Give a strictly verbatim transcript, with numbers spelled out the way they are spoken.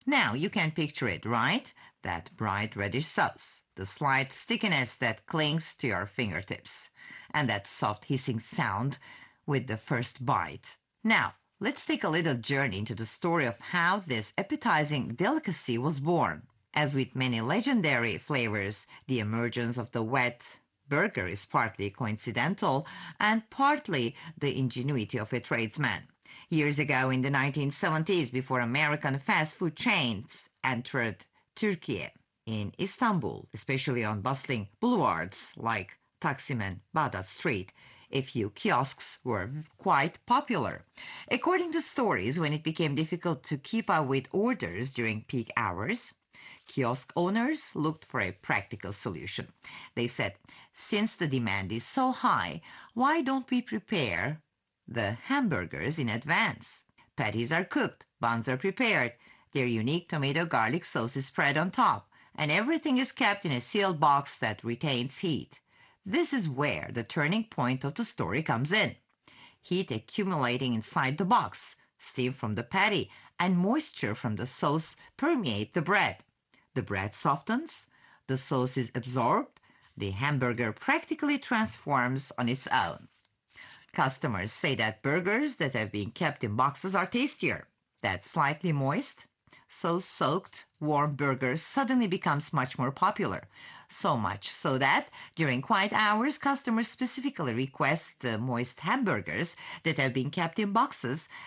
Now you can picture it, right? That bright reddish sauce, the slight stickiness that clings to your fingertips, and that soft hissing sound with the first bite. Now, let's take a little journey into the story of how this appetizing delicacy was born. As with many legendary flavors, the emergence of the wet burger is partly coincidental and partly the ingenuity of a tradesman. Years ago in the nineteen seventies, before American fast food chains entered Turkey, in Istanbul, especially on bustling boulevards like Taksim and Bağdat Street, a few kiosks were quite popular. According to stories, when it became difficult to keep up with orders during peak hours, kiosk owners looked for a practical solution. They said, since the demand is so high, why don't we prepare the hamburgers in advance? Patties are cooked, buns are prepared, their unique tomato garlic sauce is spread on top, and everything is kept in a sealed box that retains heat. This is where the turning point of the story comes in. Heat accumulating inside the box, steam from the patty, and moisture from the sauce permeate the bread. The bread softens, the sauce is absorbed, the hamburger practically transforms on its own. Customers say that burgers that have been kept in boxes are tastier. That slightly moist, sauce-soaked, warm burger suddenly becomes much more popular. So much so that during quiet hours, customers specifically request the moist hamburgers that have been kept in boxes